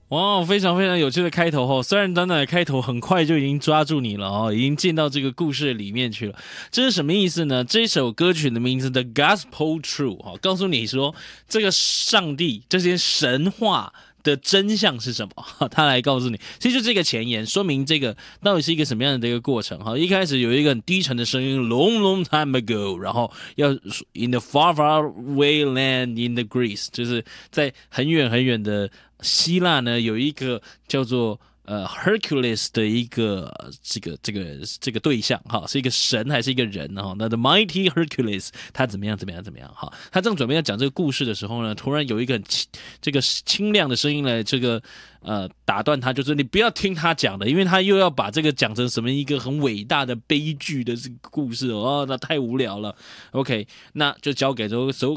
哇，非常非常有趣的开头哦！虽然短短的开头很快就已经抓住你了哦，已经进到这个故事里面去了。这是什么意思呢？这首歌曲的名字的 Gospel True 哈，告诉你说这个上帝这些神话的真相是什么？他来告诉你，其实就这个前言说明这个到底是一个什么样的一个过程哈。一开始有一个很低沉的声音，long long time ago，然后要 in the far far away land in the Greece，就是在很远很远的希腊呢，有一个叫做Hercules 的一个这个对象哈，是一个神还是一个人哈？那 The Mighty Hercules 他怎么样怎么样怎么样哈？他正准备要讲这个故事的时候呢，突然有一个这个清亮的声音来打断他，就是你不要听他讲的，因为他又要把这个讲成什么一个很伟大的悲剧的这个故事哦，那太无聊了。OK，那就交给这个 So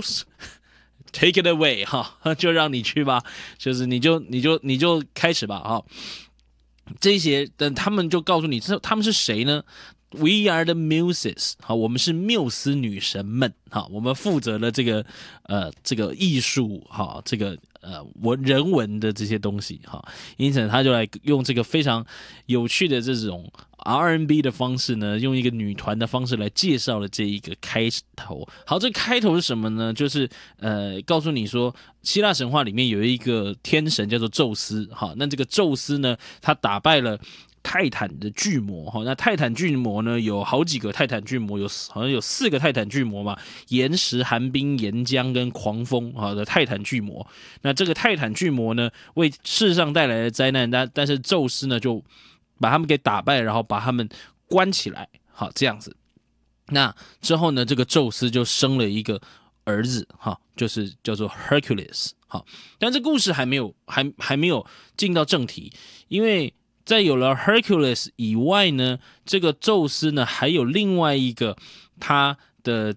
Girls。Take it away 哈，就让你去吧，就是你就开始吧哈。这些等他们就告诉你，他们是谁呢？We are the muses， 好，我们是缪斯女神们，好，我们负责了这个艺术，好，这个人文的这些东西，哈，因此他就来用这个非常有趣的这种 R&B 的方式呢，用一个女团的方式来介绍了这一个开头。好，这开头是什么呢？就是告诉你说，希腊神话里面有一个天神叫做宙斯，好，那这个宙斯呢，他打败了泰坦的巨魔哈，那泰坦巨魔呢有好几个泰坦巨魔，好像有4个泰坦巨魔嘛，岩石、寒冰、岩浆跟狂风的泰坦巨魔。那这个泰坦巨魔呢，为世上带来的灾难，但是宙斯呢就把他们给打败，然后把他们关起来，好这样子。那之后呢，这个宙斯就生了一个儿子哈，就是叫做 Hercules 好，但这故事还没有进到正题，因为在有了 Hercules 以外呢，这个宙斯呢还有另外一个他的